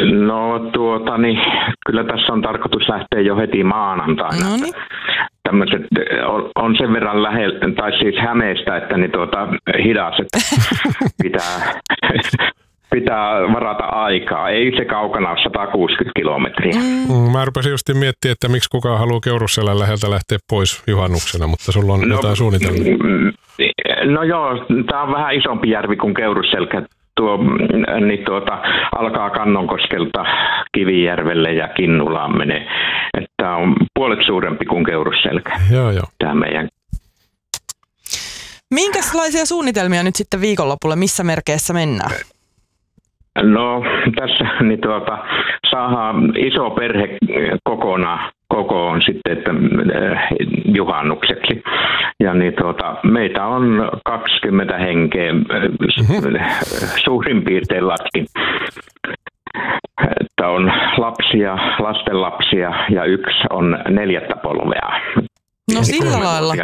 kyllä tässä on tarkoitus lähteä jo heti maanantaina. No niin. Tämmöiset on sen verran lähellä, tai siis Hämeestä, että hidas, että pitää varata aikaa. Ei se kaukana ole 160 kilometriä. Mä rupesin just miettimään, että miksi kukaan haluaa Keurusselän läheltä lähteä pois juhannuksena, mutta sulla on jotain suunnitelmia. No joo, tää on vähän isompi järvi kuin Keurusselkä. Alkaa Kannonkoskelta Kivijärvelle ja Kinnulaan menee. Tämä on puolet suurempi kuin Keurusselkä. Joo. Tämä meidän. Minkälaisia suunnitelmia nyt sitten viikonlopulle, missä merkeissä mennään? No tässä saadaan iso perhe kokoon sitten että, juhannukseksi. Ja meitä on 20 henkeä suurin piirtein laskin. Että on lapsia, lastenlapsia ja yksi on 4. polvea. No sillä lailla.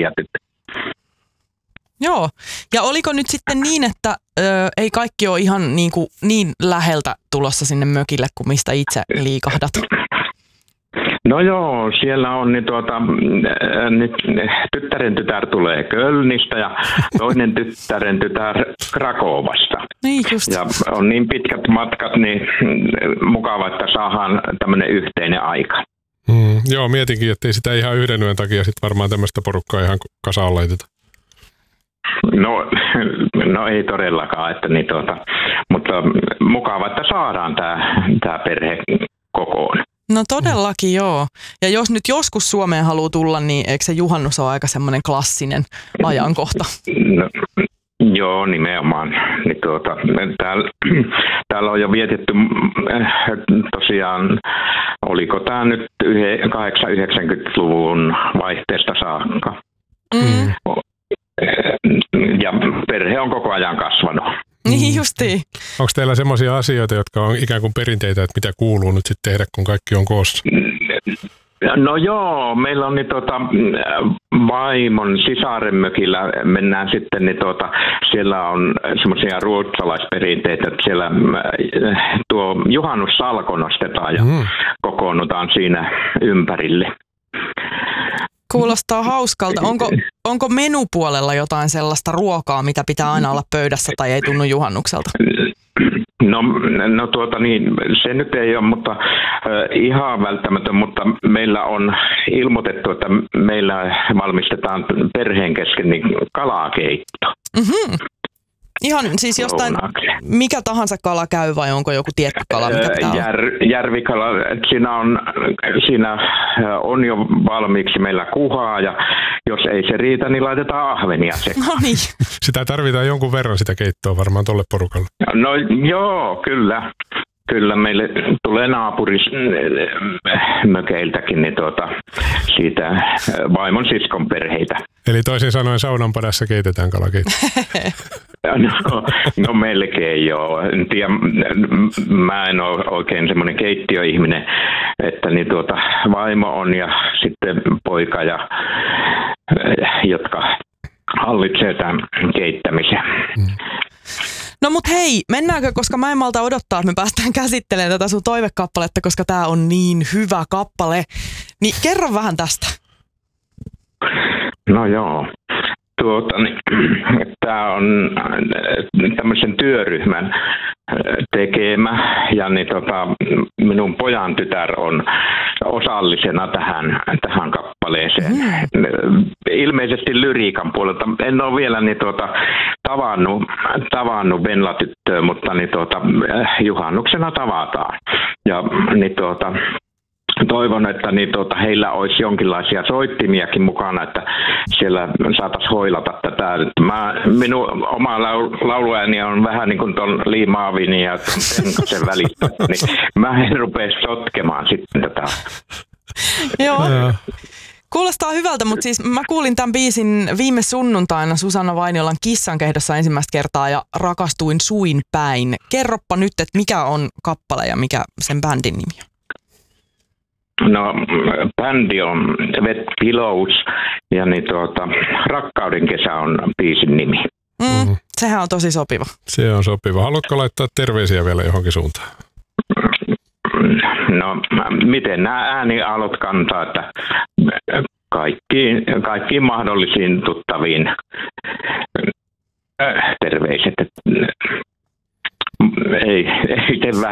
Joo. Ja oliko nyt sitten niin, että ei kaikki ole ihan niin läheltä tulossa sinne mökille kuin mistä itse liikahdat? No joo, siellä on nyt tyttären tytär tulee Kölnistä ja toinen tyttären tytär Krakovasta. Niin just. Ja on niin pitkät matkat, niin mukava, että saadaan tämmöinen yhteinen aika. Joo, mietinkin, että ei sitä ihan yhden yön takia sitten varmaan tämmöistä porukkaa ihan kasaan laiteta. No ei todellakaan, että mutta mukava, että saadaan tämä perhe kokoon. No todellakin joo. Ja jos nyt joskus Suomeen haluaa tulla, niin eikö se juhannus ole aika semmoinen klassinen ajankohta? No, joo, nimenomaan. Niin täällä on jo vietetty tosiaan, oliko tämä nyt 80-90-luvun vaihteesta saakka. Ja perhe on koko ajan kasvanut. Niin justiin. Onko teillä semmoisia asioita, jotka on ikään kuin perinteitä, että mitä kuuluu nyt sitten tehdä, kun kaikki on koossa? No joo, meillä on vaimon sisaren mökillä mennään sitten, siellä on semmoisia ruotsalaisperinteitä, että siellä tuo juhannussalko nostetaan ja kokoonnutaan siinä ympärille. Kuulostaa hauskalta. Onko menupuolella jotain sellaista ruokaa, mitä pitää aina olla pöydässä tai ei tunnu juhannukselta? No se nyt ei ole, mutta ihan välttämätön, mutta meillä on ilmoitettu, että meillä valmistetaan perheen kesken niin kalakeitto. Mm-hmm. Ihan siis jostain, mikä tahansa kala käy vai onko joku tietty kala, mitä pitää olla? Järvikala, siinä on jo valmiiksi meillä kuhaa ja jos ei se riitä, niin laitetaan ahvenia sekaan. No niin. Sitä tarvitaan jonkun verran sitä keittoa varmaan tolle porukalle. No joo, kyllä. Kyllä meille tulee naapurismökeiltäkin niin siitä vaimon siskon perheitä. Eli toisin sanoen saunan padassa keitetään kalakeitto. No melkein joo. En tiedä, mä en ole oikein semmoinen keittiöihminen, että vaimo on ja sitten poika, jotka hallitsee tämän keittämisen. No mut hei, mennäänkö, koska mä en malta odottaa, että me päästään käsittelemään tätä sun toivekappaletta, koska tää on niin hyvä kappale. Niin kerro vähän tästä. No joo. Tämä on tämmöisen työryhmän tekemä ja minun pojan tytär on osallisena tähän kappaleeseen. Ilmeisesti lyriikan puolelta. En ole vielä tavannut Venla-tyttöä, mutta juhannuksena tavataan. Ja toivon, että heillä olisi jonkinlaisia soittimiakin mukana, että siellä saataisiin hoilata tätä. Minun oma lauluääni on vähän niin kuin tuon Lee Marvinin ja sen välissä, niin mä en rupea sotkemaan sitten tätä. Joo. Kuulostaa hyvältä, mutta siis mä kuulin tämän biisin viime sunnuntaina Susanna Vainiolan Kissankehdossa ensimmäistä kertaa ja rakastuin suin päin. Kerroppa nyt, että mikä on kappale ja mikä sen bändin nimi on? No, bändi on Wet Pillows ja Rakkauden kesä on biisin nimi. Sehän on tosi sopiva. Se on sopiva. Haluatko laittaa terveisiä vielä johonkin suuntaan? miten nämä ääniaallot kantaa, että kaikkiin mahdollisiin tuttaviin terveiset. Ei tee